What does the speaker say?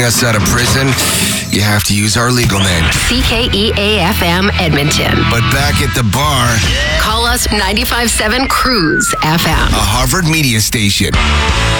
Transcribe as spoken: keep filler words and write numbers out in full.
getting us out of prison, you have to use our legal name. C K E A F M Edmonton. But back at the bar, call us ninety-five point seven Cruise F M. a Harvard media station.